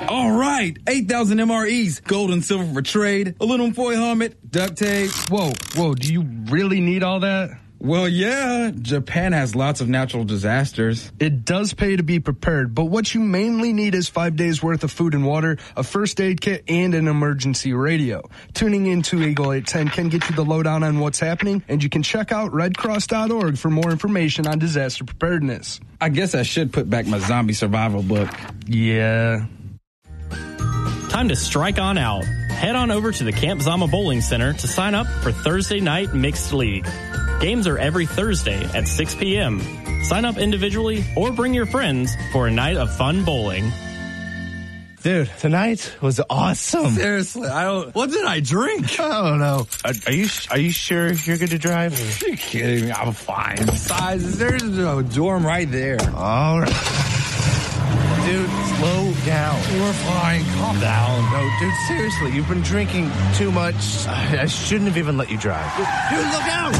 All right, 8,000 MREs, gold and silver for trade, aluminum foil helmet, duct tape. Whoa, do you really need all that? Well, yeah, Japan has lots of natural disasters. It does pay to be prepared, but what you mainly need is 5 days worth of food and water, a first aid kit, and an emergency radio. Tuning into Eagle 810 can get you the lowdown on what's happening, and you can check out redcross.org for more information on disaster preparedness. I guess I should put back my zombie survival book. Yeah. Time to strike on out. Head on over to the Camp Zama Bowling Center to sign up for Thursday Night Mixed League. Games are every Thursday at 6 p.m. Sign up individually or bring your friends for a night of fun bowling. Dude, tonight was awesome. Seriously, what did I drink? I don't know. Are you sure you're going to drive? Are you kidding me? I'm fine. Besides, there's a dorm right there. All right. Dude, slow down. We're fine. Calm down. No, dude, seriously, you've been drinking too much. I shouldn't have even let you drive. Dude, look out!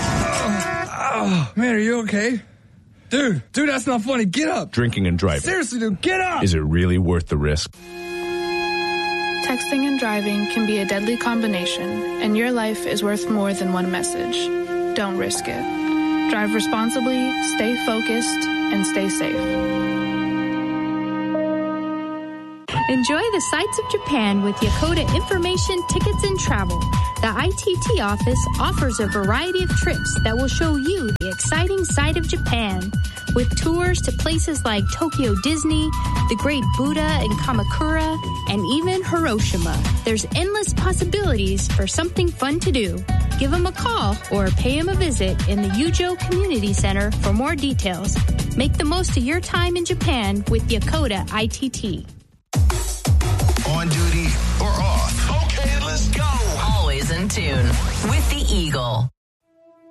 Man, are you okay? Dude, that's not funny. Get up. Drinking and driving. Seriously, dude, get up. Is it really worth the risk? Texting and driving can be a deadly combination, and your life is worth more than one message. Don't risk it. Drive responsibly, stay focused, and stay safe. Enjoy the sights of Japan with Yakoda Information, Tickets, and Travel. The ITT office offers a variety of trips that will show you the exciting side of Japan. With tours to places like Tokyo Disney, the Great Buddha and Kamakura, and even Hiroshima. There's endless possibilities for something fun to do. Give them a call or pay them a visit in the Yujo Community Center for more details. Make the most of your time in Japan with Yakoda ITT. On duty or off? Okay, let's go. Always in tune with the Eagle.